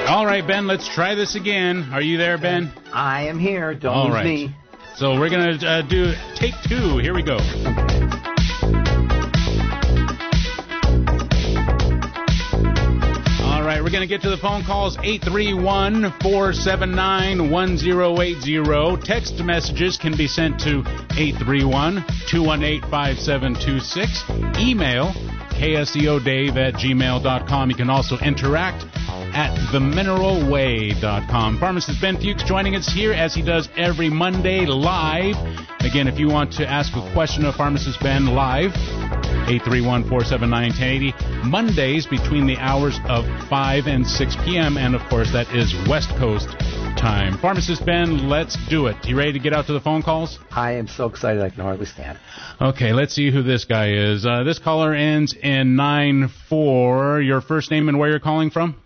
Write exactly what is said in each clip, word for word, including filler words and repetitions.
All right, Ben, let's try this again. Are you there, Ben? I am here. Don't All lose right. me. So we're going to uh, do take two. Here we go. All right, we're going to get to the phone calls. eight three one, four seven nine, one zero eight zero. Text messages can be sent to eight three one, two one eight, five seven two six. Email kscodave at gmail dot com. You can also interact at the mineral way dot com. Pharmacist Ben Fuchs joining us here as he does every Monday live. Again, if you want to ask a question of Pharmacist Ben live, eight three one, four seven nine, one zero eight zero. Mondays between the hours of five and six p.m. And, of course, that is West Coast time. Pharmacist Ben, let's do it. You ready to get out to the phone calls? I am so excited I can hardly stand. Okay, let's see who this guy is. Uh, this caller ends in nine four. Your first name and where you're calling from?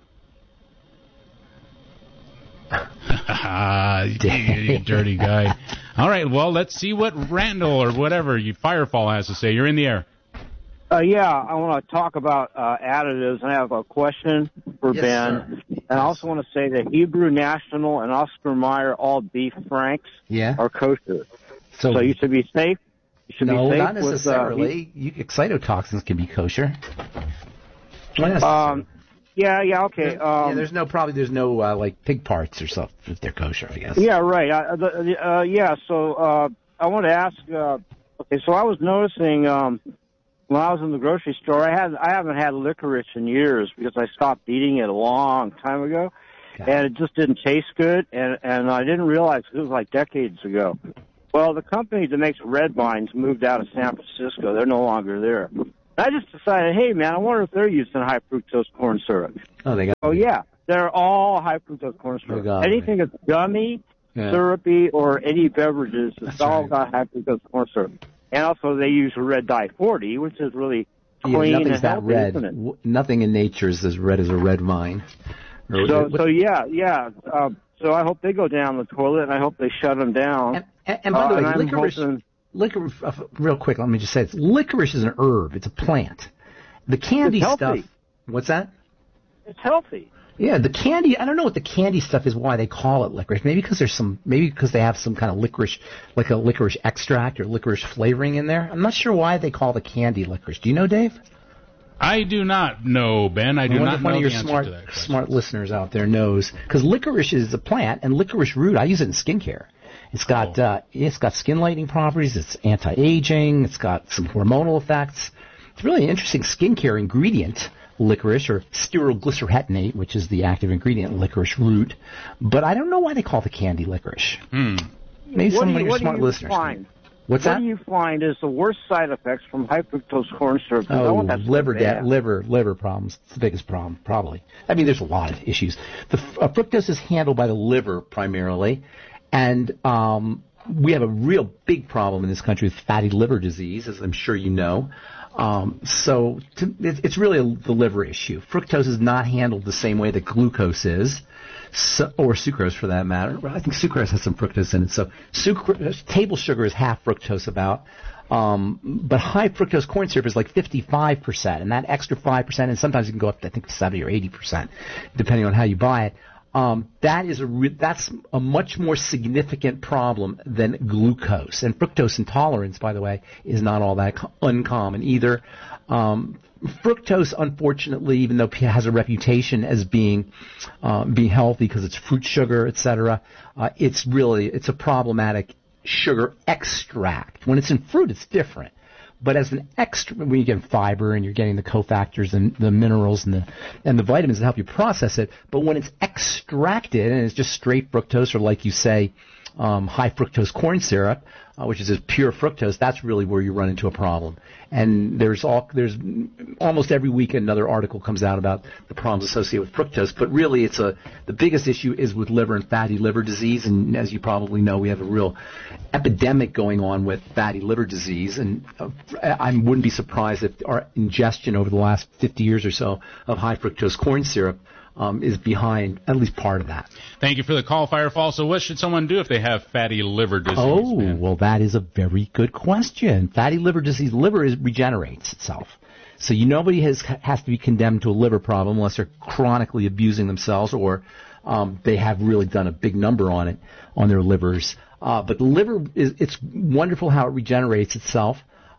you, you dirty guy. All right, well, let's see what Randall or whatever you Firefall has to say. You're in the air. Uh, yeah, I want to talk about uh, additives, and I have a question for Yes, Ben. sir. And I also want to say that Hebrew National and Oscar Mayer all beef franks Yeah. are kosher. So, So you should be safe. You should no, be safe not with, uh, necessarily. you, excitotoxins can be kosher. Not necessarily. Um, yeah, yeah, okay. Um, yeah, there's no probably there's no uh, like pig parts or stuff if they're kosher, I guess. Yeah, right. Uh, the, uh, yeah, so uh, I want to ask. Uh, okay, so I was noticing um, when I was in the grocery store, I had I haven't had licorice in years because I stopped eating it a long time ago, Okay. and it just didn't taste good, and and I didn't realize it was like decades ago. Well, the company that makes Red Vines moved out of San Francisco. They're no longer there. I just decided, hey, man, I wonder if they're using high fructose corn syrup. Oh, they got. Oh, yeah. They're all high fructose corn syrup. got Anything that's gummy, Yeah. syrupy, or any beverages, it's That's all right. got high fructose corn syrup. And also they use a red dye forty, which is really Yeah, clean nothing's and that healthy, red. isn't it? W- Nothing in nature is as red as a red vine. Or- So, what- so yeah, yeah. Uh, so I hope they go down the toilet, and I hope they shut them down. and, and, and by the Uh, way, and I'm licorice. hoping- Licorice. Uh, real quick, let me just say, this. Licorice is an herb. It's a plant. The candy It's stuff. healthy. What's that? It's healthy. Yeah, the candy. I don't know what the candy stuff is. Why they call it licorice? Maybe because there's some. Maybe because they have some kind of licorice, like a licorice extract or licorice flavoring in there. I'm not sure why they call the candy licorice. Do you know, Dave? I do not know, Ben. I do I wonder not if know one of your the answer smart to that question. smart listeners out there knows, because licorice is a plant, and licorice root. I use it in skincare. It's got Oh. uh, it's got skin lightening properties. It's anti-aging. It's got some hormonal effects. It's really an interesting skincare ingredient. Licorice, or styroglycerhetinate, which is the active ingredient in licorice root. But I don't know why they call the candy licorice. Hmm. Maybe What some do of you, your what do smart you listeners. find? What's what that? do you find is the worst side effects from high fructose corn syrup? 'Cause I Oh, want that so liver, bad. da- liver, liver problems. It's the biggest problem, probably. I mean, there's a lot of issues. The f- uh, fructose is handled by the liver primarily, and um, we have a real big problem in this country with fatty liver disease, as I'm sure you know. Um, so to, it's, it's really a, the liver issue. Fructose is not handled the same way that glucose is. So, or sucrose for that matter. I think sucrose has some fructose in it. So sucrose, table sugar is half fructose about. Um, but high fructose corn syrup is like fifty-five percent, and that extra five percent, and sometimes it can go up to, I think, seventy or eighty percent, depending on how you buy it. Um, that is a re- that's a much more significant problem than glucose. And fructose intolerance, by the way, is not all that co- uncommon either. Um, fructose, unfortunately, even though it has a reputation as being uh, being healthy because it's fruit sugar, et cetera, uh, it's really it's a problematic sugar extract. When it's in fruit, it's different. But as an extra, when you get fiber and you're getting the cofactors and the minerals and the and the vitamins that help you process it, but when it's extracted and it's just straight fructose, or like you say, um, high fructose corn syrup, uh, which is just pure fructose, that's really where you run into a problem. And there's all there's almost every week another article comes out about the problems associated with fructose. But really, it's a the biggest issue is with liver and fatty liver disease. And as you probably know, we have a real epidemic going on with fatty liver disease. And uh, I wouldn't be surprised if our ingestion over the last fifty years or so of high fructose corn syrup Um, is behind at least part of that. Thank you for the call, Firefall. So what should someone do if they have fatty liver disease? Oh, man? well, that is a very good question. Fatty liver disease, liver is, regenerates itself. So you nobody has has to be condemned to a liver problem unless they're chronically abusing themselves or um, they have really done a big number on it on their livers. Uh, but the liver is it's wonderful how it regenerates itself.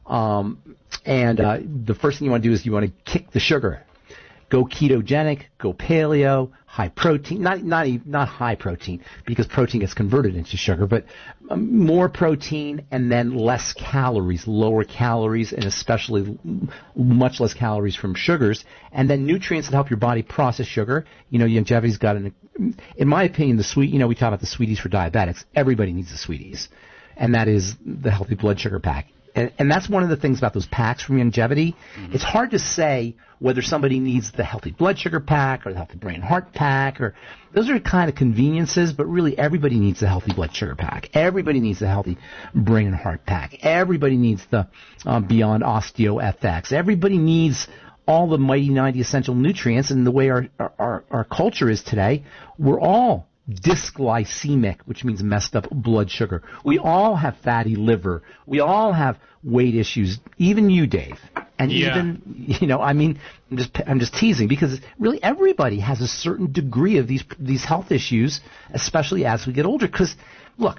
Um, and uh, the first thing you want to do is you want to kick the sugar. Go ketogenic, go paleo, high protein, not not not high protein because protein gets converted into sugar, but um, more protein and then less calories, lower calories, and especially much less calories from sugars, and then nutrients that help your body process sugar. You know, Youngevity's got an, in my opinion, the sweet. You know, we talk about the sweeties for diabetics. Everybody needs the sweeties, and that is the healthy blood sugar pack. And, and that's one of the things about those packs from Youngevity. Mm-hmm. It's hard to say whether somebody needs the healthy blood sugar pack or the healthy brain and heart pack. Or those are kind of conveniences, but really everybody needs the healthy blood sugar pack. Everybody needs the healthy brain and heart pack. Everybody needs the um, Beyond Osteo F X. Everybody needs all the Mighty ninety essential nutrients. And the way our, our, our culture is today, we're all dysglycemic, which means messed up blood sugar. We all have fatty liver. We all have weight issues. Even you, Dave. And yeah. even, you know, I mean, I'm just, I'm just teasing because really everybody has a certain degree of these, these health issues, especially as we get older. Because, look,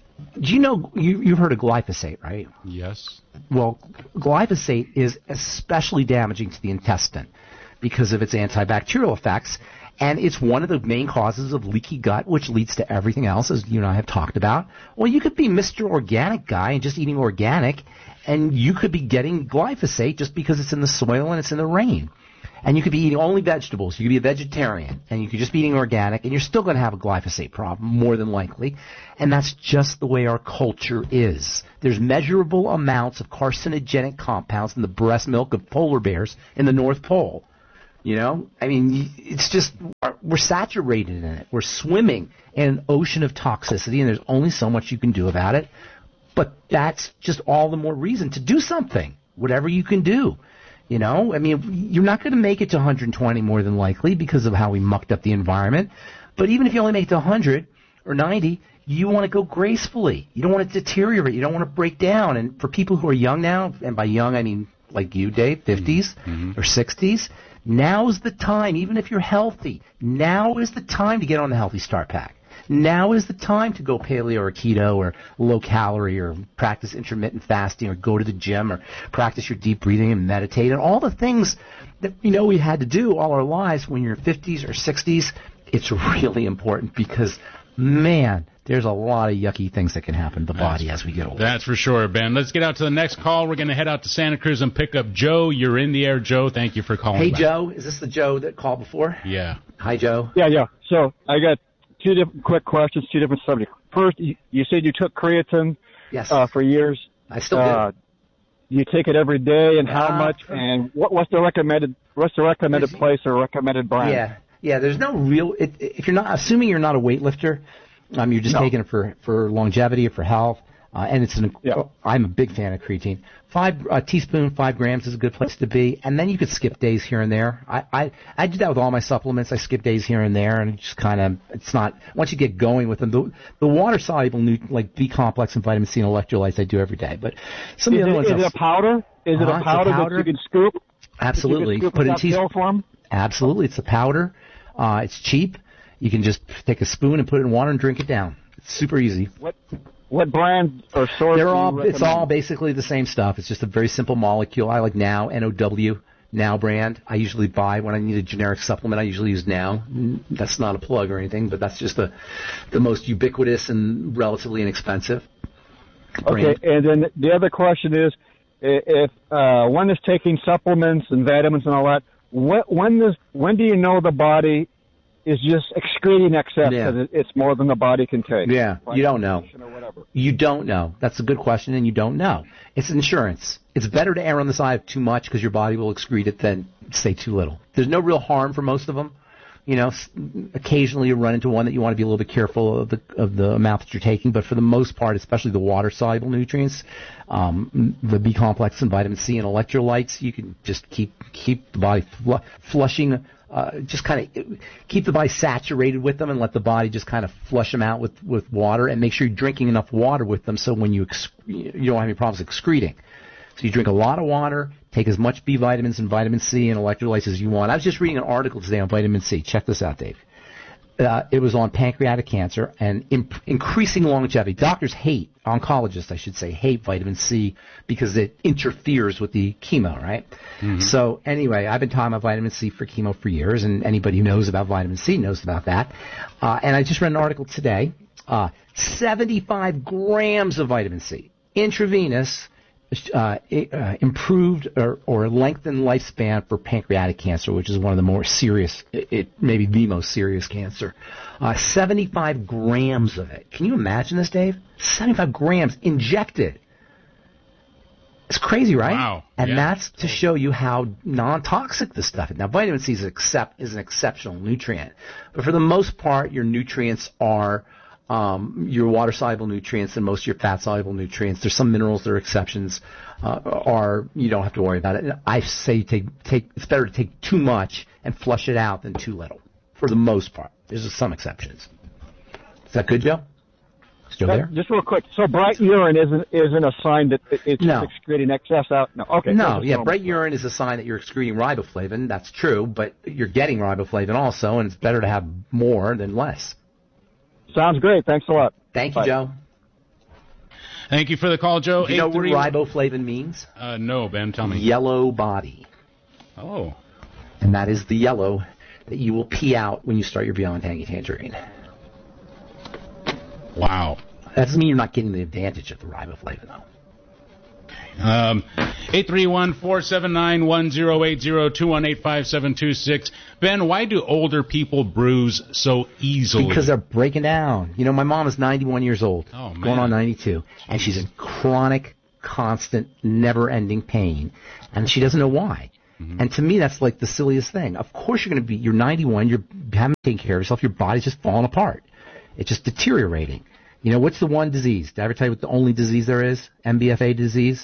do you know, you, you've heard of glyphosate, right? Yes. Well, glyphosate is especially damaging to the intestine because of its antibacterial effects. And it's one of the main causes of leaky gut, which leads to everything else, as you and I have talked about. Well, you could be Mister Organic guy and just eating organic, and you could be getting glyphosate just because it's in the soil and it's in the rain. And you could be eating only vegetables. You could be a vegetarian, and you could just be eating organic, and you're still going to have a glyphosate problem, more than likely. And that's just the way our culture is. There's measurable amounts of carcinogenic compounds in the breast milk of polar bears in the North Pole. You know, I mean, it's just, we're saturated in it. We're swimming in an ocean of toxicity, and there's only so much you can do about it. But that's just all the more reason to do something, whatever you can do. You know, I mean, you're not going to make it to one hundred twenty more than likely because of how we mucked up the environment. But even if you only make it to one hundred or ninety, you want to go gracefully. You don't want to deteriorate. You don't want to break down. And for people who are young now, and by young I mean like you, Dave, fifties mm-hmm. or sixties, now's the time, even if you're healthy, now is the time to get on the Healthy Start Pack. Now is the time to go paleo or keto or low calorie or practice intermittent fasting or go to the gym or practice your deep breathing and meditate and all the things that we know we had to do all our lives when you're fifties or sixties. It's really important because, man, there's a lot of yucky things that can happen to the body that's, as we get older. That's for sure, Ben. Let's get out to the next call. We're going to head out to Santa Cruz and pick up Joe. You're in the air, Joe. Thank you for calling Hey, back. Joe. Is this the Joe that called before? Yeah. Hi, Joe. Yeah, yeah. So I got two different quick questions, two different subjects. First, you, you said you took creatine yes. uh, for years. I still do. Uh, you take it every day, and how uh, much? And what, what's the recommended? What's the recommended place or recommended brand? Yeah, yeah. There's no real. It, if you're not assuming you're not a weightlifter, um, you're just no. taking it for for longevity or for health. Uh, and it's an. Yeah. I'm a big fan of creatine. Five a teaspoon, five grams is a good place to be. And then you could skip days here and there. I I, I do that with all my supplements. I skip days here and there, and it just kind of it's not. Once you get going with them, the the water soluble like B complex and vitamin C and electrolytes I do every day. But some is of the other it, ones. Is it a powder? Is uh-huh, it a powder, a powder that you can scoop? Absolutely. You can scoop Put it in tea form. Absolutely, it's a powder. Uh, it's cheap. You can just take a spoon and put it in water and drink it down. It's super easy. What what brand or source? They're do you all. recommend? It's all basically the same stuff. It's just a very simple molecule. I like Now, N O W, Now brand. I usually buy when I need a generic supplement. I usually use Now. That's not a plug or anything, but that's just the the most ubiquitous and relatively inexpensive brand. Okay, and then the other question is, if uh, one is taking supplements and vitamins and all that, what, when does when do you know the body is just excreting excess because Yeah. it, it's more than the body can take? Yeah, you don't know. Or whatever. You don't know. That's a good question, and you don't know. It's insurance. It's better to err on the side of too much because your body will excrete it than say too little. There's no real harm for most of them. You know, s- occasionally you run into one that you want to be a little bit careful of the of the amount that you're taking, but for the most part, especially the water-soluble nutrients, um, the B complex and vitamin C and electrolytes, you can just keep keep the body fl- flushing. Uh, just kind of keep the body saturated with them and let the body just kind of flush them out with, with water and make sure you're drinking enough water with them so when you ex- you don't have any problems excreting. So you drink a lot of water, take as much B vitamins and vitamin C and electrolytes as you want. I was just reading an article today on vitamin C. Check this out, Dave. Uh, it was on pancreatic cancer and imp- increasing longevity. Doctors hate, oncologists I should say, hate vitamin C because it interferes with the chemo, right? Mm-hmm. So anyway, I've been talking about vitamin C for chemo for years, and anybody who knows about vitamin C knows about that. Uh, and I just read an article today, uh, seventy-five grams of vitamin C, intravenous, Uh, uh, improved or, or lengthened lifespan for pancreatic cancer, which is one of the more serious, it, it maybe the most serious cancer. Uh, seventy-five grams of it. Can you imagine this, Dave? seventy-five grams injected. It's crazy, right? Wow. And yeah. that's to show you how non-toxic this stuff is. Now, vitamin C is, accept, is an exceptional nutrient, but for the most part, your nutrients are Um, your water-soluble nutrients and most of your fat-soluble nutrients. There's some minerals that are exceptions, uh, are you don't have to worry about it. I say take take it's better to take too much and flush it out than too little, for the most part. There's some exceptions. Is that good, Joe? Still there? Just real quick. So bright urine isn't isn't a sign that it's no. excreting excess out. No. Okay. No. Yeah. Bright urine is a sign that you're excreting riboflavin. That's true, but you're getting riboflavin also, and it's better to have more than less. Sounds great. Thanks a lot. Thank you, Bye. Joe. Thank you for the call, Joe. Do you know what riboflavin means? Uh, no, Ben, tell me. Yellow body. Oh. And that is the yellow that you will pee out when you start your Beyond Tangy Tangerine. Wow. That doesn't mean you're not getting the advantage of the riboflavin, though. Um, eight three one, four seven nine, one zero eight zero, two one eight, five seven two six. Ben, why do older people bruise so easily? Because they're breaking down. You know, my mom is ninety-one years old, oh, man. going on ninety-two, and she's in chronic, constant, never-ending pain, and she doesn't know why. Mm-hmm. And to me, that's like the silliest thing. Of course you're going to be, you're ninety-one, you're haven't taken care of yourself, your body's just falling apart. It's just deteriorating. You know, what's the one disease? Did I ever tell you what the only disease there is? M B F A disease?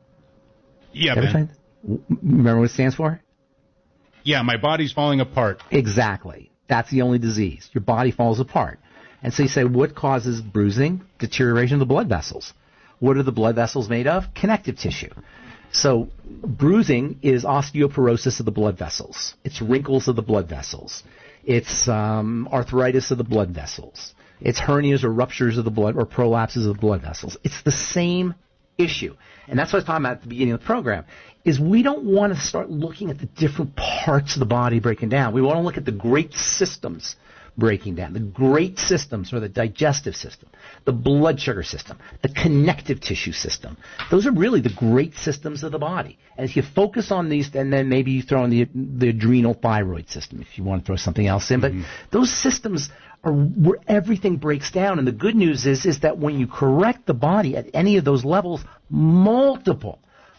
Yeah, Ben. Remember what it stands for? Yeah, my body's falling apart. Exactly. That's the only disease. Your body falls apart. And so you say, what causes bruising? Deterioration of the blood vessels. What are the blood vessels made of? Connective tissue. So bruising is osteoporosis of the blood vessels. It's wrinkles of the blood vessels. It's um, arthritis of the blood vessels. It's hernias or ruptures of the blood or prolapses of the blood vessels. It's the same issue. And that's what I was talking about at the beginning of the program, is we don't want to start looking at the different parts of the body breaking down. We want to look at the great systems breaking down. The great systems are the digestive system, the blood sugar system, the connective tissue system. Those are really the great systems of the body. And if you focus on these, and then maybe you throw in the, the adrenal thyroid system, if you want to throw something else in, mm-hmm. but those systems are where everything breaks down. And the good news is, is that when you correct the body at any of those levels, multiple,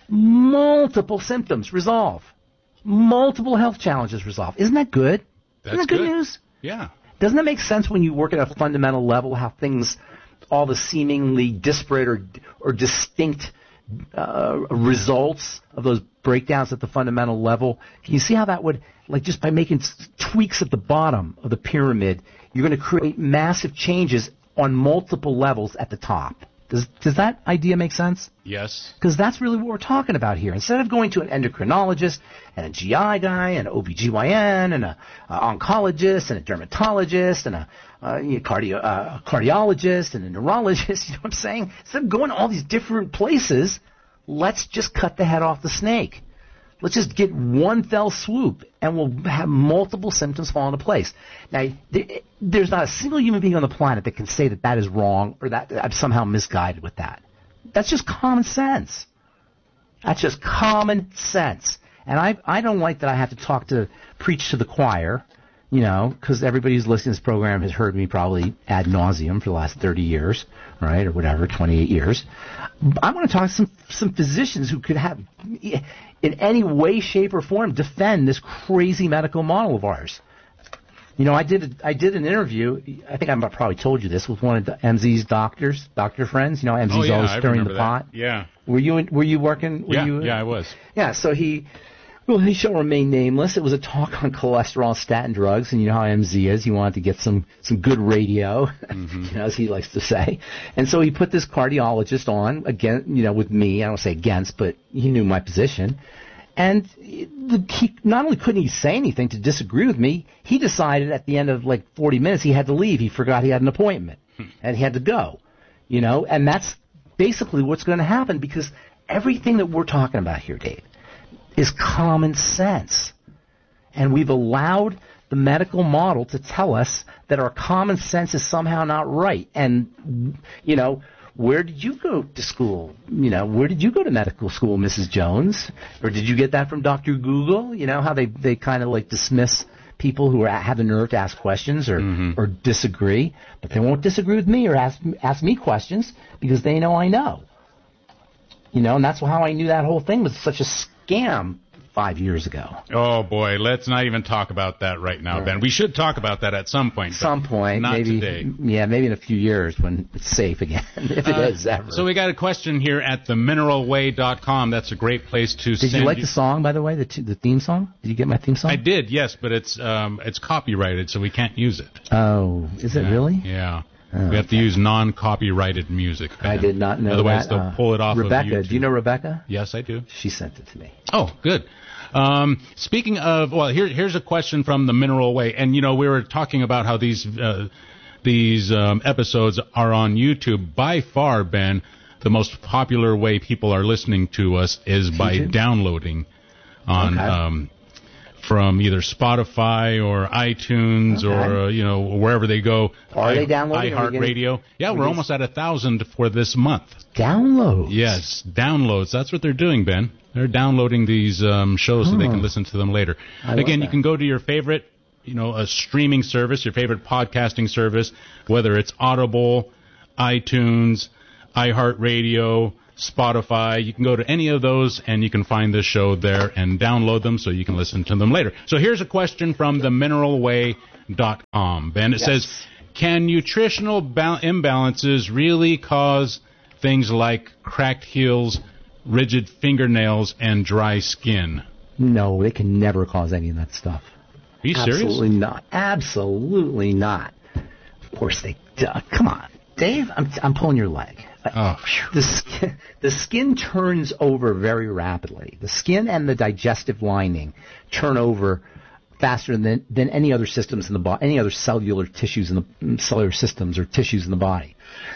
multiple symptoms resolve. Multiple health challenges resolve. Isn't that good? That's Isn't that good, good news? Yeah. Doesn't it make sense when you work at a fundamental level how things, all the seemingly disparate or or distinct uh, results of those breakdowns at the fundamental level? Can you see how that would, like just by making tweaks at the bottom of the pyramid, you're going to create massive changes on multiple levels at the top? Does does that idea make sense? Yes. Because that's really what we're talking about here. Instead of going to an endocrinologist and a G I guy and an O B G Y N and an oncologist and a dermatologist and a uh, you know, cardio, uh, cardiologist and a neurologist, you know what I'm saying? Instead of going to all these different places, let's just cut the head off the snake. Let's just get one fell swoop, and we'll have multiple symptoms fall into place. Now, there's not a single human being on the planet that can say that that is wrong or that I'm somehow misguided with that. That's just common sense. That's just common sense. And I I don't like that I have to talk to, preach to the choir, you know, because everybody who's listening to this program has heard me probably ad nauseum for the last thirty years, right, or whatever, twenty-eight years. I want to talk to some, some physicians who could have, in any way, shape, or form, defend this crazy medical model of ours. You know, I did a, I did an interview, I think I probably told you this, with one of the M Z's doctors, doctor friends. You know, M Z's oh, yeah, always I stirring the that. pot. Yeah. Were you Were you working? Were yeah, you, yeah, I was. Yeah, so he... Well, he shall remain nameless. It was a talk on cholesterol, statin drugs, and you know how M Z is. He wanted to get some, some good radio, mm-hmm. you know, as he likes to say. And so he put this cardiologist on, again, you know, with me. I don't say against, but he knew my position. And he, not only couldn't he say anything to disagree with me, he decided at the end of like forty minutes he had to leave. He forgot he had an appointment, hmm. and he had to go, you know. And that's basically what's going to happen, because everything that we're talking about here, Dave, is common sense. And we've allowed the medical model to tell us that our common sense is somehow not right. And, you know, where did you go to school? You know, where did you go to medical school, Missus Jones? Or did you get that from Doctor Google? You know, how they, they kind of like dismiss people who are, have the nerve to ask questions or, mm-hmm. or disagree. But they won't disagree with me or ask, ask me questions because they know I know. You know, and that's how I knew that whole thing was such a scam five years ago. Oh, boy, let's not even talk about that right now, right. Ben. We should talk about that at some point. Some point. Not maybe, today. Yeah, maybe in a few years when it's safe again, if it uh, is ever. So we got a question here at the mineral way dot com. That's a great place to did send you like you... the song, by the way, the, t- the theme song? Did you get my theme song? I did, yes, but it's um, it's copyrighted, so we can't use it. Oh, is it yeah. really? Yeah. Oh, we have to okay. use non-copyrighted music. Ben. I did not know Otherwise, that. they'll uh, pull it off Rebecca, of YouTube. do you know Rebecca? Yes, I do. She sent it to me. Oh, good. Um, speaking of, well, here, here's a question from the Mineral Way. And, you know, we were talking about how these uh, these um, episodes are on YouTube. By far, Ben, the most popular way people are listening to us is by YouTube? downloading on okay. um, from either Spotify or iTunes okay. or, uh, you know, wherever they go. Are I, they downloading? iHeartRadio. Yeah, we're almost at a thousand for this month. Downloads? Yes, downloads. That's what they're doing, Ben. They're downloading these um, shows oh. so they can listen to them later. I Again, you can go to your favorite, you know, a streaming service, your favorite podcasting service, whether it's Audible, iTunes, iHeartRadio, Spotify. You can go to any of those and you can find this show there and download them so you can listen to them later. So here's a question from the mineral way dot com. Ben, it yes. says, can nutritional ba- imbalances really cause things like cracked heels, rigid fingernails, and dry skin? No, they can never cause any of that stuff. Are you serious? Absolutely not. Absolutely not. Of course they do. Come on, Dave, I'm, I'm pulling your leg. Oh. The skin, the skin turns over very rapidly. The skin and the digestive lining turn over faster than than any other systems in the body, any other cellular tissues in the cellular systems or tissues in the body.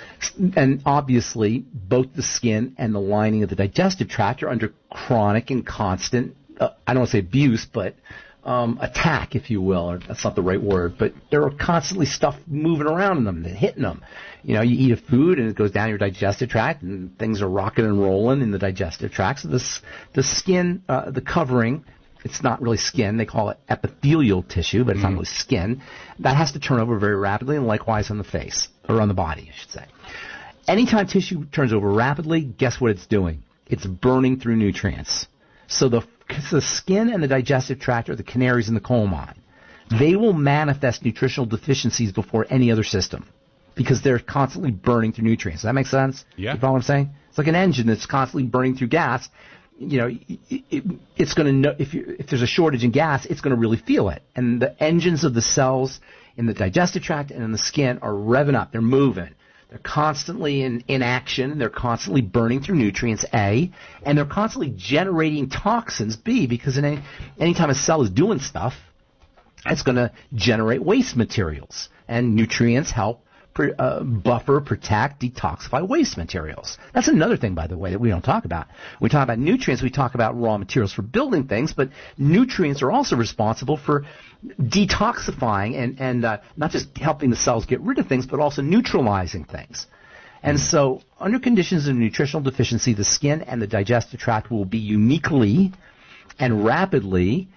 And obviously, both the skin and the lining of the digestive tract are under chronic and constant, uh, I don't want to say abuse, but um, attack, if you will. Or that's not the right word, but there are constantly stuff moving around in them, hitting them. You know, you eat a food and it goes down your digestive tract and things are rocking and rolling in the digestive tract. So this, the skin, uh, the covering, it's not really skin. They call it epithelial tissue, but it's mm-hmm. not really skin. That has to turn over very rapidly, and likewise on the face, or on the body, I should say. Anytime tissue turns over rapidly, guess what it's doing? It's burning through nutrients. So the, the skin and the digestive tract are the canaries in the coal mine. They will manifest nutritional deficiencies before any other system because they're constantly burning through nutrients. Does that make sense? Yeah. You follow what I'm saying? It's like an engine that's constantly burning through gas. You know, it, it, it's going to know if you, if there's a shortage in gas, it's going to really feel it. And the engines of the cells in the digestive tract and in the skin are revving up. They're moving. They're constantly in, in action. They're constantly burning through nutrients, A, and they're constantly generating toxins, B, because in any anytime a cell is doing stuff, it's going to generate waste materials, and nutrients help Uh, buffer, protect, detoxify waste materials. That's another thing, by the way, that we don't talk about. When we talk about nutrients, we talk about raw materials for building things, but nutrients are also responsible for detoxifying and, and uh, not just helping the cells get rid of things, but also neutralizing things. And so, under conditions of nutritional deficiency, the skin and the digestive tract will be uniquely and rapidly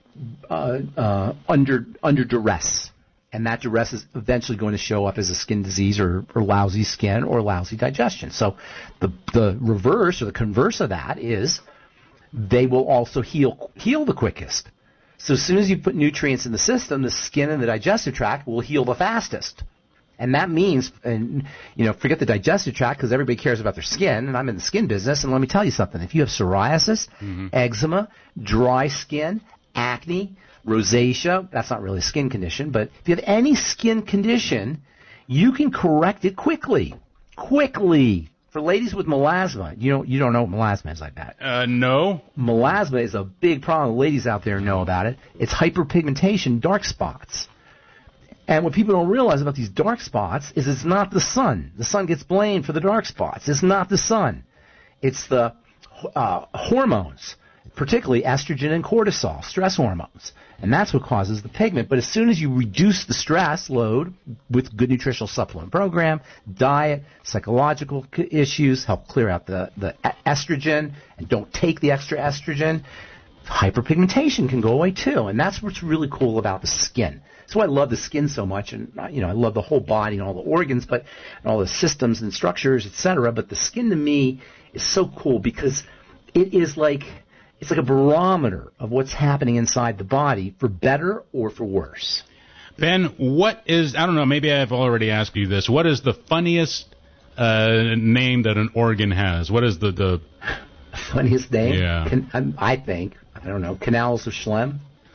uh, uh, under under duress. And that duress is eventually going to show up as a skin disease or, or lousy skin or lousy digestion. So the the reverse or the converse of that is they will also heal heal the quickest. So as soon as you put nutrients in the system, the skin and the digestive tract will heal the fastest. And that means, and you know, forget the digestive tract because everybody cares about their skin, and I'm in the skin business. And let me tell you something: if you have psoriasis, mm-hmm. eczema, dry skin, acne, rosacea, that's not really a skin condition, but if you have any skin condition, you can correct it quickly. Quickly. For ladies with melasma, you don't, you don't know what melasma is, I bet. Uh, no. Melasma is a big problem. Ladies out there know about it. It's hyperpigmentation, dark spots. And what people don't realize about these dark spots is it's not the sun. The sun gets blamed for the dark spots. It's not the sun. It's the uh, hormones, particularly estrogen and cortisol, stress hormones. And that's what causes the pigment. But as soon as you reduce the stress load with good nutritional supplement program, diet, psychological issues, help clear out the, the estrogen, and don't take the extra estrogen, hyperpigmentation can go away too. And that's what's really cool about the skin. That's why I love the skin so much. And, you know, I love the whole body and all the organs, but and all the systems and structures, et cetera. But the skin to me is so cool because it is like... It's like a barometer of what's happening inside the body, for better or for worse. Ben, what is, I don't know, maybe I've already asked you this, what is the funniest uh, name that an organ has? What is the... the... funniest name? Yeah. Can, I think, I don't know, Canals of Schlemm?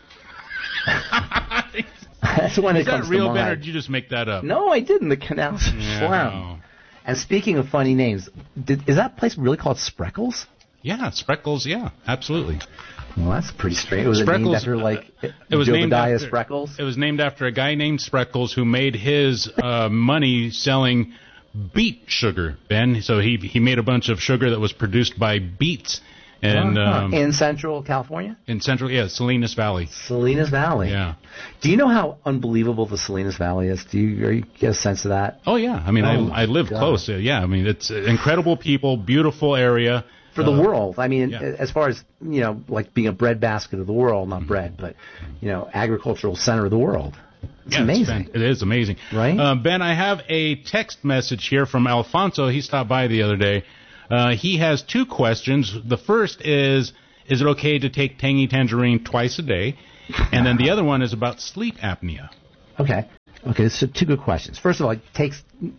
That's one that is comes that real, to mind. Ben, or did you just make that up? No, I didn't, the Canals of yeah, Schlemm. no. And speaking of funny names, did, is that place really called Spreckles? Yeah, Spreckles, yeah, absolutely. Well, that's pretty strange. Was Spreckles, it named after, like, it was named after, Spreckles? It was named after a guy named Spreckles who made his uh, money selling beet sugar, Ben. So he he made a bunch of sugar that was produced by beets. And, uh-huh. um, in Central California? In Central, yeah, Salinas Valley. Salinas Valley. Yeah. Do you know how unbelievable the Salinas Valley is? Do you, are you get a sense of that? Oh, yeah. I mean, oh I, I live God. close. Yeah, I mean, it's incredible people, beautiful area. For the uh, world. I mean, yeah. as far as, you know, like being a breadbasket of the world, not mm-hmm. bread, but, you know, agricultural center of the world. It's yeah, amazing. It's, it is amazing. Right? Uh, Ben, I have a text message here from Alfonso. He stopped by the other day. Uh, he has two questions. The first is, is it okay to take Tangy Tangerine twice a day? And then the other one is about sleep apnea. Okay. Okay, so two good questions. First of all, it takes,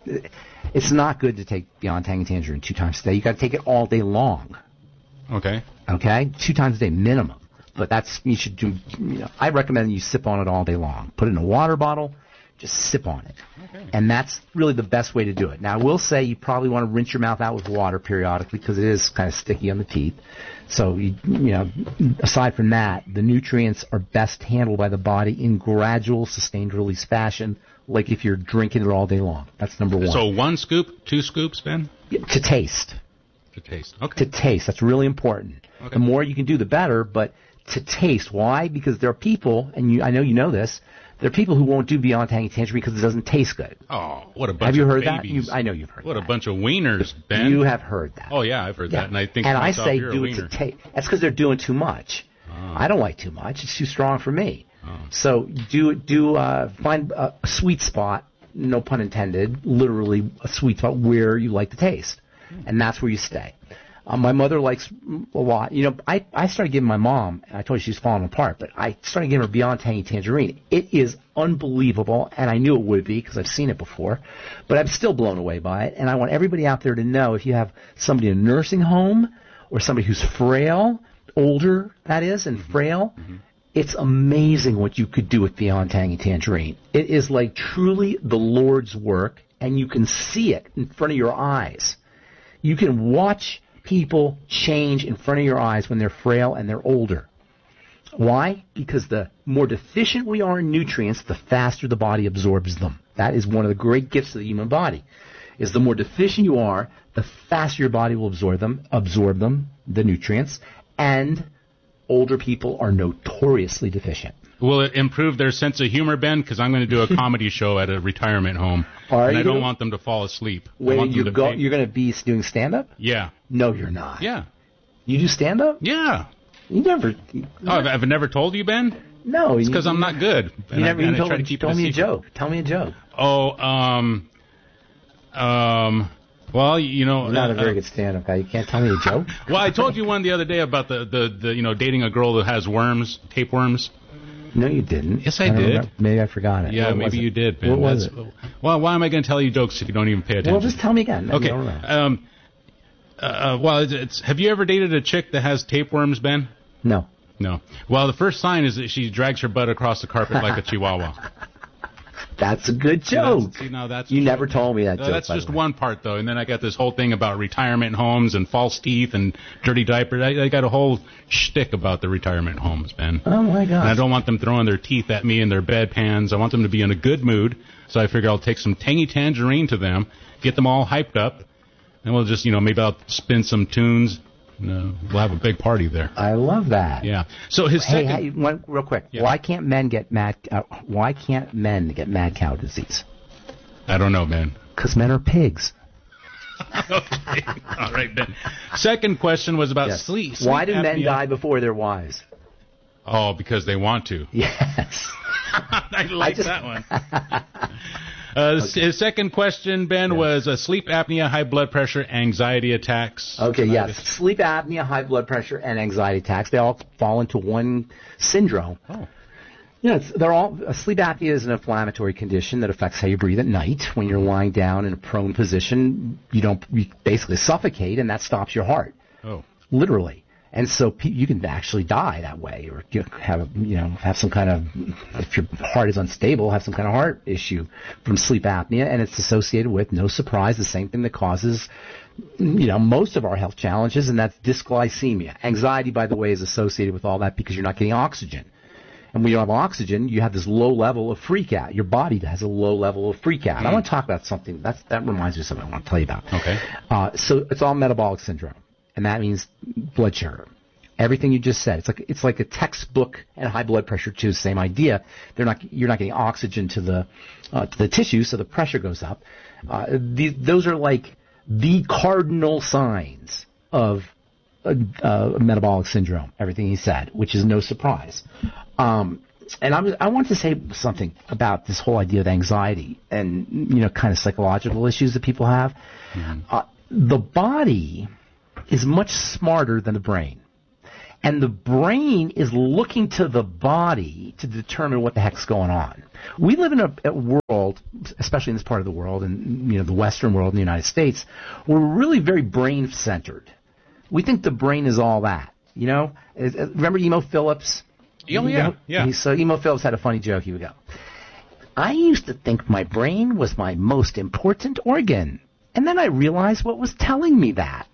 it's not good to take Beyond Tangy Tangerine two times a day. You got to take it all day long. Okay. Okay? Two times a day minimum. But that's, you should do, you know, I recommend you sip on it all day long. Put it in a water bottle, just sip on it. Okay. And that's really the best way to do it. Now, I will say you probably want to rinse your mouth out with water periodically because it is kind of sticky on the teeth. So, you, you know, aside from that, the nutrients are best handled by the body in gradual, sustained release fashion, like if you're drinking it all day long. That's number one. So one scoop, two scoops, Ben? To taste. To taste, okay. To taste. That's really important. Okay. The more you can do, the better, but to taste. Why? Because there are people, and you, I know you know this, there are people who won't do Beyond Tangy Tangerine because it doesn't taste good. Oh, what a bunch of Have you heard babies. that? You, I know you've heard what that. What a bunch of wieners, Ben. You have heard that. Oh, yeah, I've heard yeah. that, and I think And to I myself, say you're do a it wiener. to taste. That's because they're doing too much. Oh. I don't like too much. It's too strong for me. Oh. So do do uh, find a sweet spot, no pun intended, literally a sweet spot where you like the taste. Hmm. And that's where you stay. Um, my mother likes a lot. You know, I, I started giving my mom, and I told you she's falling apart, but I started giving her Beyond Tangy Tangerine. It is unbelievable, and I knew it would be because I've seen it before, but I'm still blown away by it. And I want everybody out there to know if you have somebody in a nursing home or somebody who's frail, older, that is, and mm-hmm. frail, mm-hmm. it's amazing what you could do with Beyond Tangy Tangerine. It is like truly the Lord's work, and you can see it in front of your eyes. You can watch people change in front of your eyes when they're frail and they're older. Why? Because the more deficient we are in nutrients, the faster the body absorbs them. That is one of the great gifts of the human body, is the more deficient you are, the faster your body will absorb them, absorb them, the nutrients, and older people are notoriously deficient. Will it improve their sense of humor, Ben? Because I'm going to do a comedy show at a retirement home, are and I you? don't want them to fall asleep. Wait, you're, go, you're going to be doing stand-up? Yeah. No, you're not. Yeah. You do stand-up? Yeah. You never... You oh, I've, I've never told you, Ben? No. It's because I'm not good. You never even told, try to keep told it a me secret. a joke. Tell me a joke. Oh, um... Um... Well, you know... You're not uh, a very uh, good stand-up guy. You can't tell me a joke? Well, I told you one the other day about the, the, the, you know, dating a girl that has worms, tapeworms. No, you didn't. Yes, I, I did. Remember. Maybe I forgot it. Yeah, what maybe you did, Ben. What was That's, it? Well, why am I going to tell you jokes if you don't even pay attention? Well, just tell me again. Okay. I don't know. Um, uh, well, it's, it's, have you ever dated a chick that has tapeworms, Ben? No. No. Well, the first sign is that she drags her butt across the carpet like a chihuahua. That's a good joke. See, now that's you never told me that no, joke. That's just way. one part, though. And then I got this whole thing about retirement homes and false teeth and dirty diapers. I, I got a whole shtick about the retirement homes, Ben. Oh, my gosh. And I don't want them throwing their teeth at me in their bedpans. I want them to be in a good mood. So I figure I'll take some tangy tangerine to them, get them all hyped up, and we'll just, you know, maybe I'll spin some tunes. No, we'll have a big party there. I love that. Yeah. So his hey, second... hey, one, real quick. Yeah. Why can't men get mad? Uh, why can't men get mad cow disease? I don't know, man. Because men are pigs. Okay. All right, Ben. Second question was about Yes. sleep. sleep Why do men apnea. die before their wives? Oh, because they want to. Yes. I like I just- that one. Uh, Okay. His second question, Ben, Yeah. was uh, sleep apnea, high blood pressure, anxiety attacks. Okay, Tinnitus. yes. Sleep apnea, high blood pressure, and anxiety attacks, they all fall into one syndrome. Oh. Yeah, it's, they're all, uh, sleep apnea is an inflammatory condition that affects how you breathe at night. When you're lying down in a prone position, you don't, you basically suffocate, and that stops your heart. Oh. Literally. And so pe- you can actually die that way, or you have, you know, have some kind of, if your heart is unstable, have some kind of heart issue from sleep apnea, and it's associated with, no surprise, the same thing that causes, you know, most of our health challenges, and that's dysglycemia. Anxiety, by the way, is associated with all that because you're not getting oxygen. And when you don't have oxygen, you have this low level of freak out. Your body has a low level of freak out. Mm. I want to talk about something. That's, that reminds me of something I want to tell you about. Okay. Uh, so it's all metabolic syndrome. And that means blood sugar. Everything you just said. It's like it's like a textbook and high blood pressure too. Same idea. They're not you're not getting oxygen to the uh, to the tissue, so the pressure goes up. Uh, these, those are like the cardinal signs of uh, uh, metabolic syndrome. Everything he said, which is no surprise. Um, and I was I want to say something about this whole idea of anxiety and you know kind of psychological issues that people have. Mm-hmm. Uh, the body is much smarter than the brain. And the brain is looking to the body to determine what the heck's going on. We live in a, a world, especially in this part of the world, and you know the Western world in the United States, we're really very brain-centered. We think the brain is all that. You know, remember Emo Phillips? Oh yeah, yeah. So Emo Phillips had a funny joke. He would go, "I used to think my brain was my most important organ, and then I realized what was telling me that."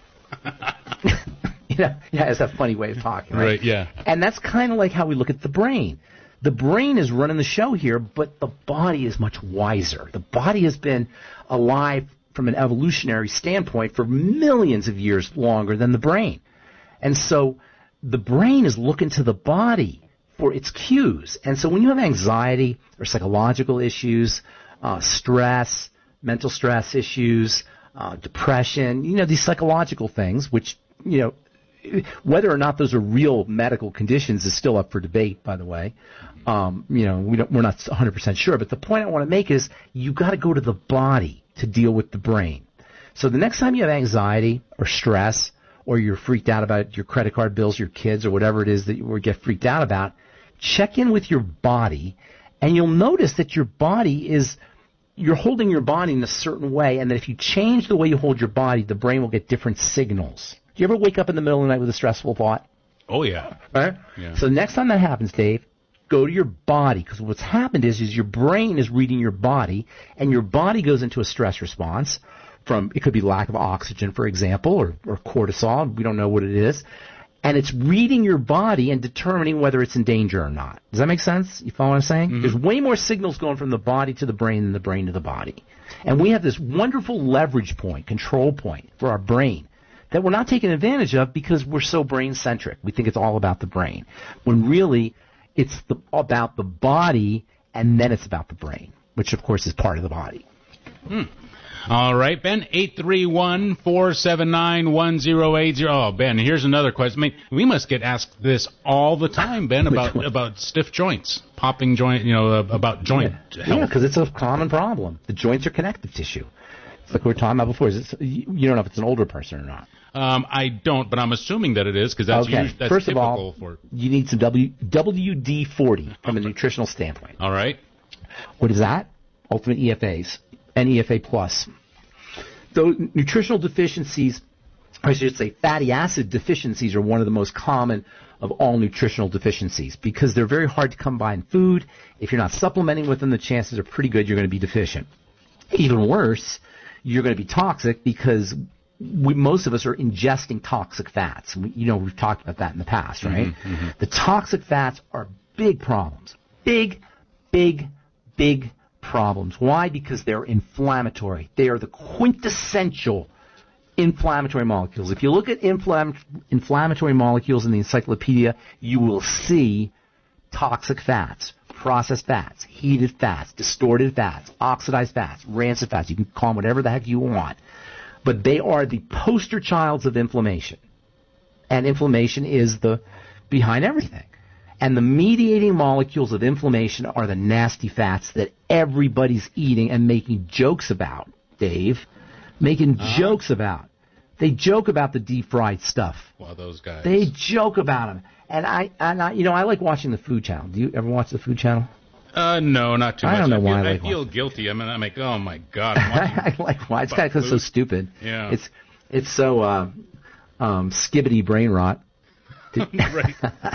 You know, yeah, it's a funny way of talking, right? Right, yeah. And that's kind of like how we look at the brain. The brain is running the show here, but the body is much wiser. The body has been alive from an evolutionary standpoint for millions of years longer than the brain. And so the brain is looking to the body for its cues. And so when you have anxiety or psychological issues, uh, stress, mental stress issues, uh, depression, you know, these psychological things, which, you know, whether or not those are real medical conditions is still up for debate, by the way. Um, you know, we don't, we're not one hundred percent sure. But the point I want to make is you've got to go to the body to deal with the brain. So the next time you have anxiety or stress or you're freaked out about your credit card bills, your kids, or whatever it is that you get freaked out about, check in with your body, and you'll notice that your body is – you're holding your body in a certain way, and that if you change the way you hold your body, the brain will get different signals. Do you ever wake up in the middle of the night with a stressful thought? Oh, yeah. Right? Yeah. So next time that happens, Dave, go to your body, because what's happened is, is your brain is reading your body, and your body goes into a stress response from, it could be lack of oxygen, for example, or, or cortisol. We don't know what it is. And it's reading your body and determining whether it's in danger or not. Does that make sense? You follow what I'm saying? Mm-hmm. There's way more signals going from the body to the brain than the brain to the body. And we have this wonderful leverage point, control point for our brain that we're not taking advantage of because we're so brain-centric. We think it's all about the brain, when really it's the, about the body, and then it's about the brain, which, of course, is part of the body. Hmm. All right, Ben, eight three one, four seven nine, one zero eight zero. Oh, Ben, here's another question. I mean, we must get asked this all the time, Ben, about about stiff joints, popping joint, you know, uh, about joint yeah. health. Yeah, because it's a common problem. The joints are connective tissue. It's like we were talking about before. Is it, you don't know if it's an older person or not. Um, I don't, but I'm assuming that it is because that's, okay. usually, that's First typical of all, for. You need some W W D forty from okay. a nutritional standpoint. All right. What is that? Ultimate E F As and E F A plus. Those nutritional deficiencies, or I should say, fatty acid deficiencies, are one of the most common of all nutritional deficiencies because they're very hard to come by in food. If you're not supplementing with them, the chances are pretty good you're going to be deficient. Even worse, you're going to be toxic because we, most of us are ingesting toxic fats. We, you know, we've talked about that in the past, right? Mm-hmm, mm-hmm. The toxic fats are big problems. Big, big, big problems. Why? Because they're inflammatory. They are the quintessential inflammatory molecules. If you look at inflam- inflammatory molecules in the encyclopedia, you will see toxic fats, processed fats, heated fats, distorted fats, oxidized fats, rancid fats. You can call them whatever the heck you want. But they are the poster childs of inflammation. And inflammation is the behind everything. And the mediating molecules of inflammation are the nasty fats that everybody's eating and making jokes about, Dave. Making uh-huh. jokes about. They joke about the deep fried stuff. Well, those guys. They joke about them. And I, and I, you know, I like watching the Food Channel. Do you ever watch the Food Channel? Uh, no, not too much. I don't know I feel, why I, like I feel watching. guilty. I mean, I'm like, oh my god. I'm I like why it's kind of because it's so stupid. Yeah. It's, it's so uh, um, skibbity brain rot. Right.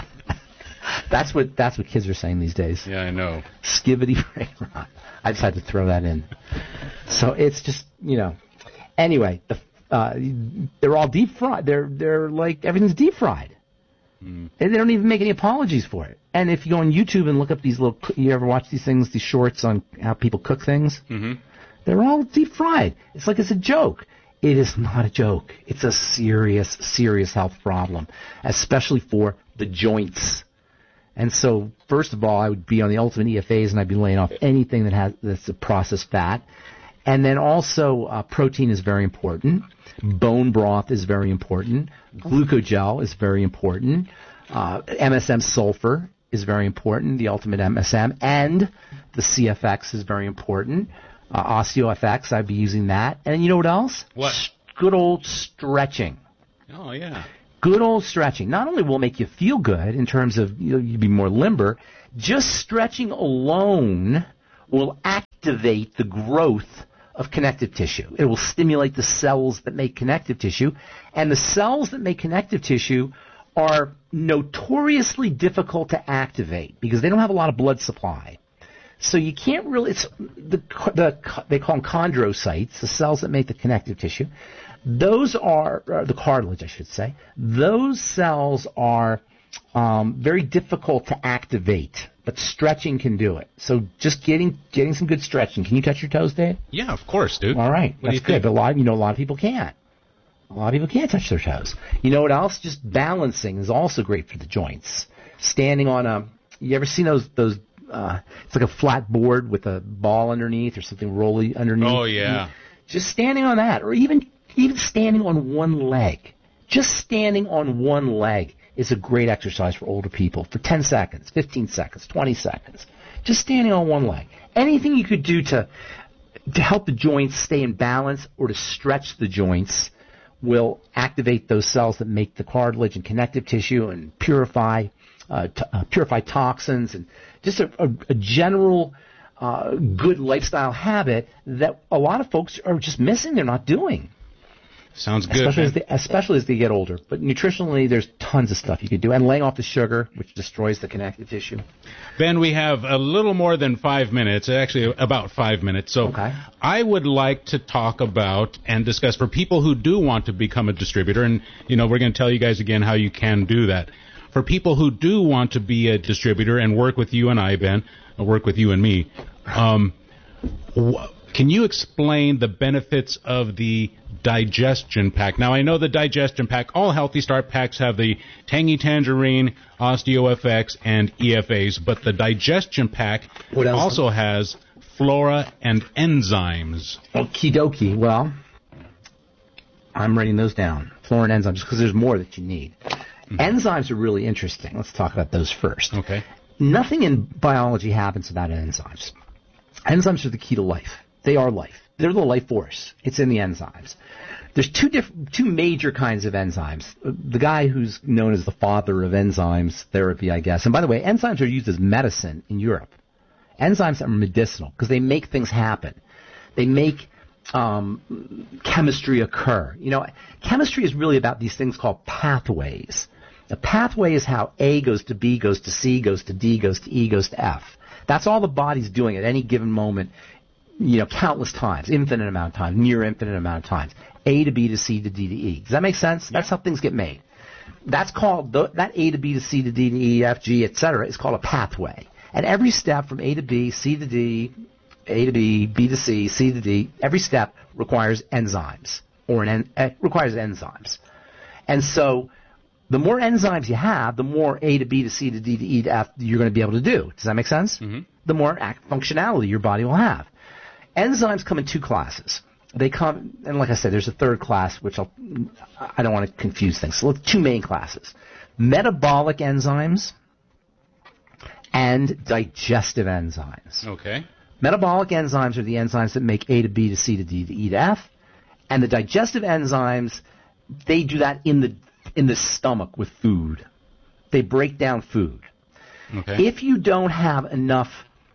That's what that's what kids are saying these days. Yeah, I know. Skibbity brain rot. I decided to throw that in. So it's just, you know. Anyway, the, uh, they're all deep fried. They're they're like everything's deep fried, mm. and they don't even make any apologies for it. And if you go on YouTube and look up these little, you ever watch these things, these shorts on how people cook things? Mm-hmm. They're all deep fried. It's like it's a joke. It is not a joke. It's a serious, serious health problem, especially for the joints. And so, first of all, I would be on the Ultimate E F As, and I'd be laying off anything that has that's a processed fat. And then also, uh, protein is very important. Bone broth is very important. Glucogel is very important. Uh, M S M sulfur is very important. The Ultimate M S M and the C F X is very important. Uh, OsteoFX, I'd be using that. And you know what else? What? Good old stretching. Oh, yeah. Good old stretching. Not only will it make you feel good in terms of you know, you'll be more limber, just stretching alone will activate the growth of connective tissue. It will stimulate the cells that make connective tissue, and the cells that make connective tissue are notoriously difficult to activate because they don't have a lot of blood supply. So you can't really, it's the, the they call them chondrocytes, the cells that make the connective tissue. Those are, uh, the cartilage, I should say. Those cells are um, very difficult to activate, but stretching can do it. So just getting getting some good stretching. Can you touch your toes, Dave? Yeah, of course, dude. All right, what that's do you good. think? But a lot, you know, a lot of people can't. A lot of people can't touch their toes. You know what else? Just balancing is also great for the joints. Standing on a, you ever seen those those? Uh, it's like a flat board with a ball underneath or something rolly underneath. Oh yeah. Just standing on that, or even even standing on one leg. Just standing on one leg is a great exercise for older people for ten seconds, fifteen seconds, twenty seconds. Just standing on one leg. Anything you could do to to help the joints stay in balance or to stretch the joints will activate those cells that make the cartilage and connective tissue and purify uh, t- uh, purify toxins and just a, a, a general uh, good lifestyle habit that a lot of folks are just missing. They're not doing. Sounds good. Especially as, they, especially as they get older. But nutritionally, there's tons of stuff you can do. And laying off the sugar, which destroys the connective tissue. Ben, we have a little more than five minutes, actually about five minutes. So okay. I would like to talk about and discuss for people who do want to become a distributor, and, you know, we're going to tell you guys again how you can do that. For people who do want to be a distributor and work with you and I, Ben, or work with you and me, um, wh- can you explain the benefits of the Digestion Pack? Now, I know the Digestion Pack, all Healthy Start packs have the Tangy Tangerine, OsteoFX, and E F As, but the Digestion Pack also has Flora and Enzymes. Okie dokie. Well, I'm writing those down. Flora and enzymes, because there's more that you need. Mm-hmm. Enzymes are really interesting. Let's talk about those first. Okay. Nothing in biology happens without enzymes. Enzymes are the key to life. They are life. they're the life force. It's in the enzymes. There's two different, two major kinds of enzymes. The guy who's known as the father of enzymes therapy, I guess. And by the way, enzymes are used as medicine in Europe. Enzymes are medicinal because they make things happen. They make um, chemistry occur. You know, chemistry is really about these things called pathways. A pathway is how A goes to B, goes to C, goes to D, goes to E, goes to F. That's all the body's doing at any given moment, you know, countless times, infinite amount of times, near infinite amount of times. A to B to C to D to E. Does that make sense? That's how things get made. That's called, that A to B to C to D to E, F, G, et cetera, is called a pathway. And every step from A to B, C to D, A to B, B to C, C to D, every step requires enzymes, or an en- uh, requires enzymes. And so the more enzymes you have, the more A to B to C to D to E to F you're going to be able to do. Does that make sense? Mm-hmm. The more act- functionality your body will have. Enzymes come in two classes. They come, and like I said, there's a third class, which I'll, I don't want to confuse things. So let's two main classes. Metabolic enzymes and digestive enzymes. Okay. Metabolic enzymes are the enzymes that make A to B to C to D to E to F. And the digestive enzymes, they do that in the in the stomach with food. They break down food. Okay. If you don't have enough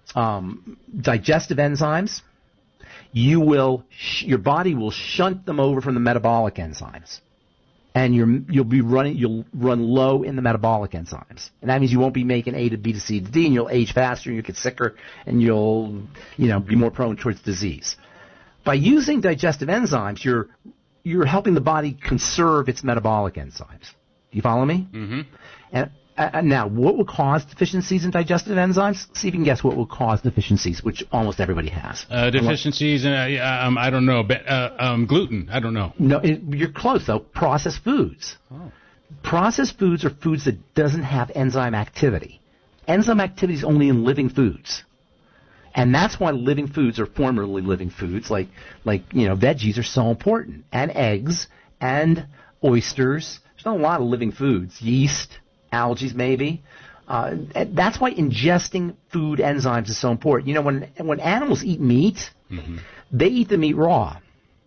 um, digestive enzymes, you will sh- your body will shunt them over from the metabolic enzymes, and you're, you'll be running you'll run low in the metabolic enzymes, and that means you won't be making A to B to C to D, and you'll age faster, and you'll get sicker, and you'll you know be more prone towards disease. By using digestive enzymes, you're you're helping the body conserve its metabolic enzymes. Do you follow me? Mm-hmm. And Uh, now, what will cause deficiencies in digestive enzymes? See if you can guess what will cause deficiencies, which almost everybody has. Uh, deficiencies, in, uh, um, I don't know, but, uh, um, gluten, I don't know. No, it, you're close, though. Processed foods. Oh. Processed foods are foods that doesn't have enzyme activity. Enzyme activity is only in living foods. And that's why living foods, or formerly living foods, like, like you know, veggies are so important. And eggs, and oysters. There's not a lot of living foods. Yeast. Algae, maybe. Uh, that's why ingesting food enzymes is so important. You know, when when animals eat meat, mm-hmm. they eat the meat raw,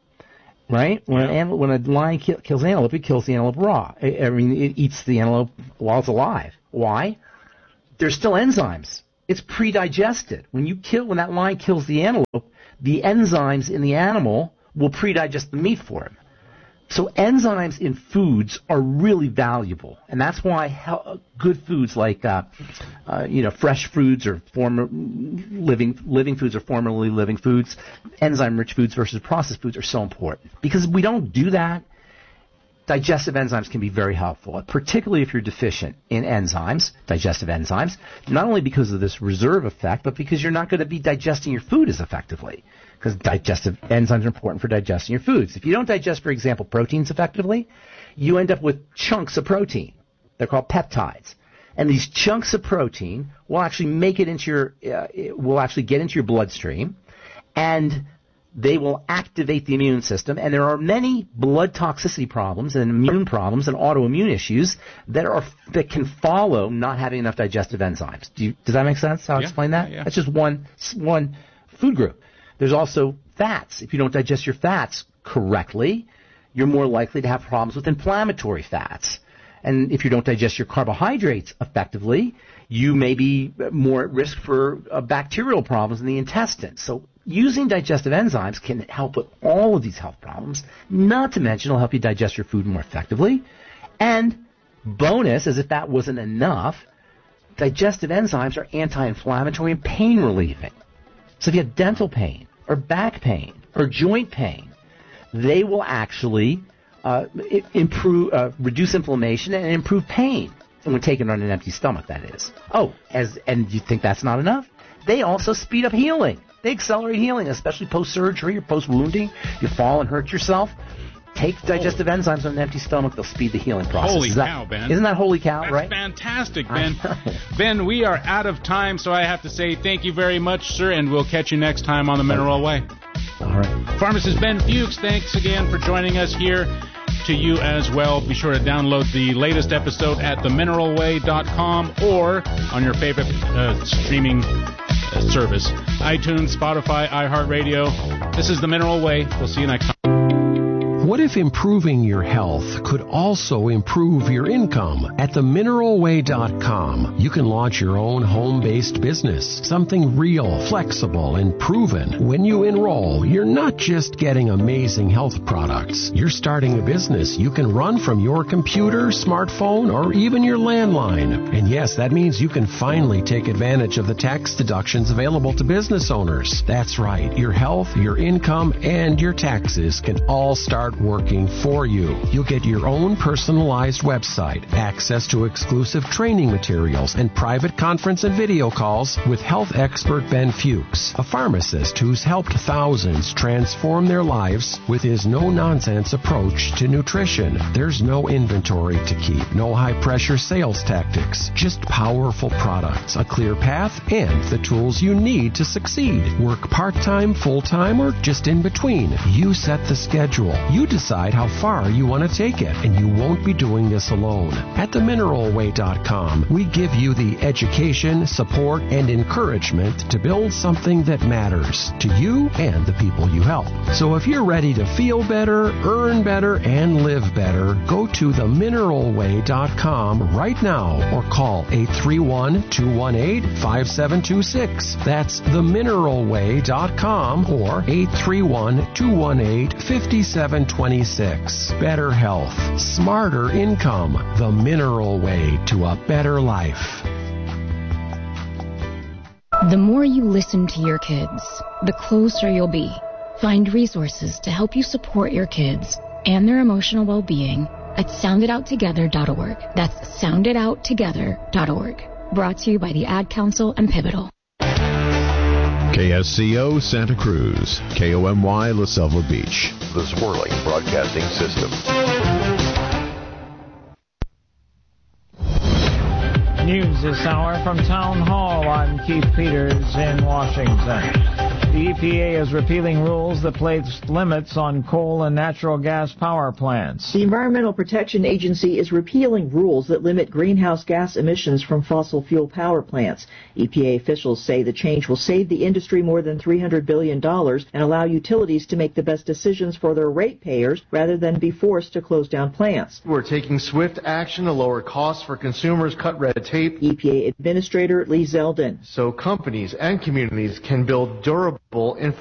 right? When an animal, when a lion ki- kills an antelope, it kills the antelope raw. I, I mean, it eats the antelope while it's alive. Why? There's still enzymes. It's pre-digested. When you kill, when that lion kills the antelope, the enzymes in the animal will pre-digest the meat for him. So enzymes in foods are really valuable, and that's why he- good foods like, uh, uh, you know, fresh foods or former living living foods or formerly living foods, enzyme-rich foods versus processed foods are so important. Because if we don't do that, digestive enzymes can be very helpful, particularly if you're deficient in enzymes, digestive enzymes, not only because of this reserve effect, but because you're not going to be digesting your food as effectively. Because digestive enzymes are important for digesting your foods. If you don't digest, for example, proteins effectively, you end up with chunks of protein. They're called peptides. And these chunks of protein will actually make it into your, uh, it will actually get into your bloodstream, and they will activate the immune system. And there are many blood toxicity problems and immune problems and autoimmune issues that are that can follow not having enough digestive enzymes. Do you, does that make sense? How I yeah, explain that? Yeah, yeah. That's just one one food group. There's also fats. If you don't digest your fats correctly, you're more likely to have problems with inflammatory fats. And if you don't digest your carbohydrates effectively, you may be more at risk for uh, bacterial problems in the intestine. So using digestive enzymes can help with all of these health problems, not to mention it'll help you digest your food more effectively. And bonus, as if that wasn't enough, digestive enzymes are anti-inflammatory and pain relieving. So if you have dental pain, or back pain, or joint pain, they will actually uh, improve, uh, reduce inflammation and improve pain. And when taken on an empty stomach, that is. Oh, as and you think that's not enough? They also speed up healing. They accelerate healing, especially post-surgery or post-wounding. You fall and hurt yourself. Take digestive holy. enzymes on an empty stomach. They'll speed the healing process. Holy Is that, cow, Ben. Isn't that holy cow, That's right? fantastic, Ben. Ben, we are out of time, so I have to say thank you very much, sir, and we'll catch you next time on The Mineral Way. All right. Pharmacist Ben Fuchs, thanks again for joining us here. To you as well. Be sure to download the latest episode at the mineral way dot com or on your favorite uh, streaming service. iTunes, Spotify, iHeartRadio. This is The Mineral Way. We'll see you next time. What if improving your health could also improve your income? At the mineral way dot com, you can launch your own home-based business, something real, flexible, and proven. When you enroll, you're not just getting amazing health products. You're starting a business you can run from your computer, smartphone, or even your landline. And yes, that means you can finally take advantage of the tax deductions available to business owners. That's right. Your health, your income, and your taxes can all start working for you. You'll get your own personalized website, access to exclusive training materials, and private conference and video calls with health expert Ben Fuchs, a pharmacist who's helped thousands transform their lives with his no-nonsense approach to nutrition. There's no inventory to keep, no high-pressure sales tactics, just powerful products, a clear path, and the tools you need to succeed. Work part-time, full-time, or just in between. You set the schedule. You decide how far you want to take it, and you won't be doing this alone. At the mineral way dot com, we give you the education, support, and encouragement to build something that matters to you and the people you help. So if you're ready to feel better, earn better, and live better, go to the mineral way dot com right now or call eight three one, two one eight, five seven two six. That's the mineral way dot com or eight three one, two one eight, five seven two six. Better health, smarter income, the Mineral Way to a better life. The more you listen to your kids, the closer you'll be. Find resources to help you support your kids and their emotional well-being at sound it out together dot org. That's sound it out together dot org. Brought to you by the Ad Council and Pivotal. K S C O Santa Cruz, K O M Y La Selva Beach, the Swirling Broadcasting System. News this hour from Town Hall. I'm Keith Peters in Washington. The E P A is repealing rules that place limits on coal and natural gas power plants. The Environmental Protection Agency is repealing rules that limit greenhouse gas emissions from fossil fuel power plants. E P A officials say the change will save the industry more than three hundred billion dollars and allow utilities to make the best decisions for their ratepayers rather than be forced to close down plants. We're taking swift action to lower costs for consumers, cut red tape. E P A Administrator Lee Zeldin. So companies and communities can build durable infrastructure